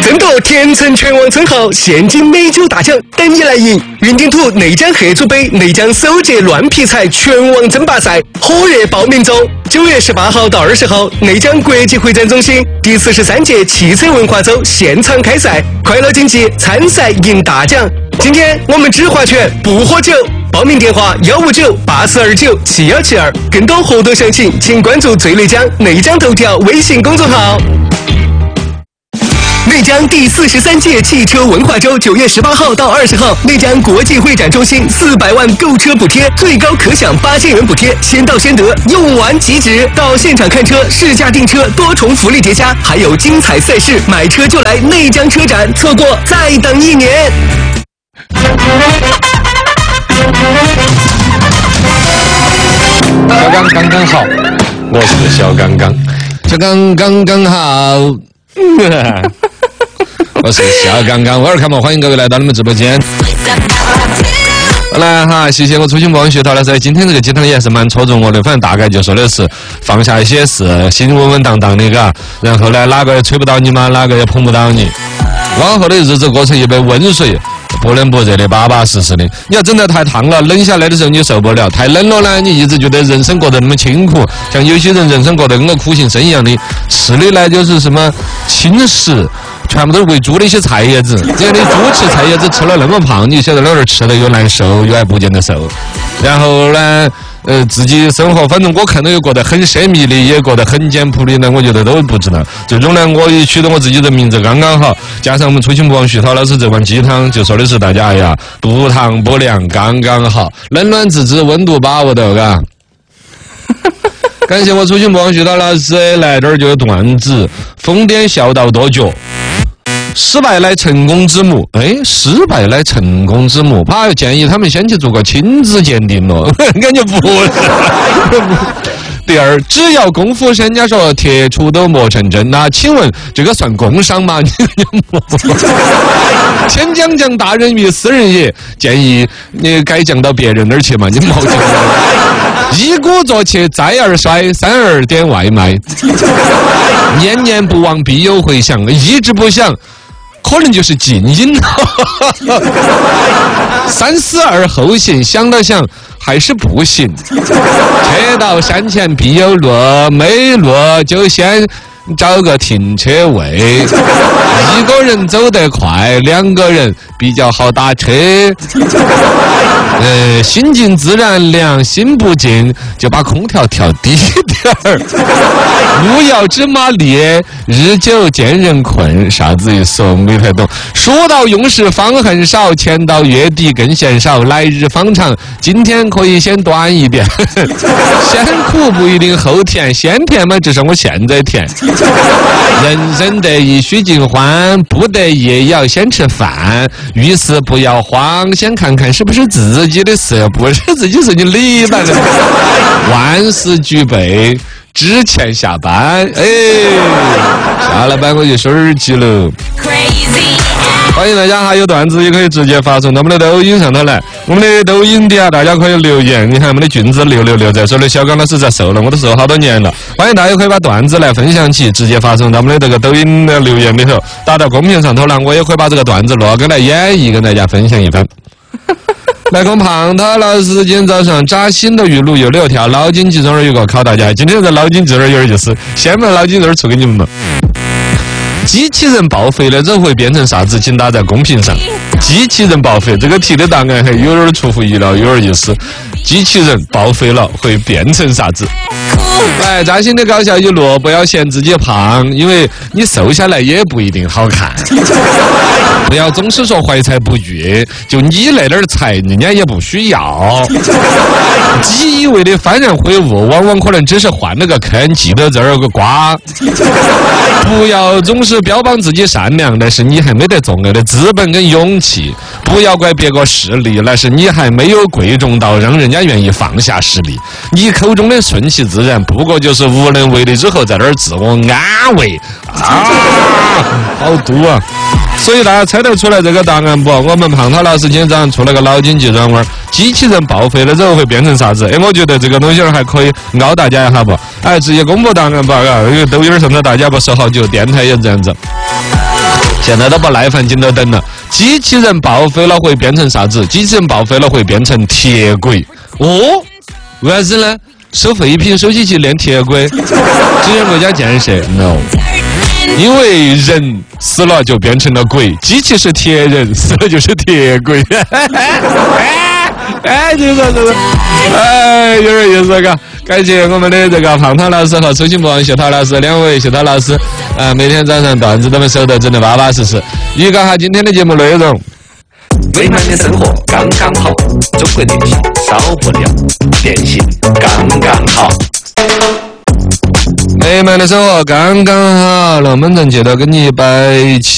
争夺田城全网称号，现金美酒大奖等你来赢！云顶土内江黑猪杯内江首届乱劈柴全网争霸赛火热报名中，9月18号到20号，内江国际会展中心第43届汽车文化周现场开赛，快乐竞技，参赛赢大奖。今天我们只划拳不喝酒，报名电话159-8429-7172，更多活动详情请关注最内江内江头条微信公众号。内江第43届汽车文化周9月18号到20号，内江国际会展中心400万购车补贴，最高可享8000元补贴，先到先得，用完即止。到现场看车、试驾订车，多重福利叠加，还有精彩赛事，买车就来内江车展，错过再等1年。 小刚刚刚好，我是小刚刚，小刚刚刚好。我是小刚刚，我是看嘛，欢迎各位来到你们直播间。来哈，谢谢我出行不忘学到了噻。今天这个鸡汤也是蛮戳中我的，反正大概就说的是放下一些事，心稳稳当当的，嘎。然后呢，哪个也吹不到你嘛，哪个也捧不到你。往后的日子过成一杯温水。不冷不热的，巴巴适适的。你要整得太烫了，冷下来的时候你受不了；太冷了呢，你一直觉得人生过得那么清苦。像有些人人生过得跟个苦行僧一样的，吃的呢就是什么轻食，全部都是喂猪的一些菜叶子。这样的猪吃菜叶子吃了那么胖，你晓得那儿吃了又难受，又还不见得瘦。然后呢？自己生活，反正我看到也过得很奢靡的，也过得很简朴的呢，我觉得都不值得。最终呢，我也取得我自己的名字刚刚好，加上我们出行不忘徐涛老师这碗鸡汤，就说的是大家哎呀，不烫不凉，刚刚好，冷暖自知，温度把握到，嘎。感谢我出行不忘徐涛老师来这儿就有段子，疯癫笑到跺脚。失败乃成功之母，失败乃成功之母，怕建议他们先去做个亲子鉴定了，感觉不是。第二，只要功夫深，人家说铁杵都磨成针，那请问这个算工伤吗？先降大人于斯人也，建议你该降到别人那儿去嘛，你毛巾。一鼓作气，再而衰，三而点外卖，念念不忘必有回响，一直不响。可能就是静音三思而后行，想了想还是不行。车到山前必有路，没路就先找个停车位。一个人走得快，两个人比较好打车。心静自然凉，心不静就把空调调低点儿。路遥知马力，日久见人困。啥子意思？没太懂。书到用时方恨少，钱到月底更嫌少。来日方长，今天可以先短一点。先苦不一定后甜，先甜嘛，至少我现在甜。人生得意须尽欢，不得意也要先吃饭。遇事不要慌，先看看是不是自己的事，不是自己事你理吧。万事俱备，之前下班。下了班我就收耳机了。欢迎大家，还有段子也可以直接发送到我们的抖音上头来。我们的抖音底下大家可以留言，你看我们的俊子666在说的小刚老师在瘦了，我都瘦好多年了。欢迎大家可以把段子来分享起，直接发送到我们的这个抖音的留言里头，打到公屏上头了，我也会把这个段子落跟来演绎，跟大家分享一番。来看胖涛老师今天早上扎心的语录有6条，脑筋急转弯有个考大家。今天的脑筋急转弯有点意思，先把脑筋急转弯出给你们嘛。机器人报废了之后会变成啥子？请打在公屏上。机器人报废这个题的答案还有点出乎意料，有点意思。机器人报废了会变成啥子？来，扎心的搞笑语录，不要嫌自己胖，因为你瘦下来也不一定好看。不要总是说怀才不遇，就你那点才，人家也不需要。己以为的幡然悔悟，往往可能只是换了个坑，记得这儿有个瓜。不要总是标榜自己善良，但是你还没得作恶的资本跟勇气。不要怪别个势利，那是你还没有贵重到让人家愿意放下势利。你口中的顺其自然，不过就是无能为力之后在那儿自我安慰好毒啊！所以大家猜得出来这个答案不？我们胖涛老师今天早上出了个脑筋急转弯，机器人报废了之后会变成啥子？我觉得这个东西还可以凹大家一下不？直接公布答案吧，因为抖音上头大家不说好久，电台也这样子。 现在都不耐烦，紧都等了。机器人报废了会变成啥子？机器人报废了会变成铁轨。哦，为啥子呢？收废品收机器练铁轨，支援国家建设 ？No， 因为人死了就变成了鬼，机器是铁人，死了就是铁轨。你说这个，有点意思嘎。感谢我们的这个胖胖老师和周新博、谢涛老师两位谢涛老师，每天早上段子都能收到，真的巴巴适适。预告下今天的节目内容。 美满的生活刚刚好，中国电信少不了，电信刚刚好。 美满的生活刚刚好，龙门阵接着跟你摆起。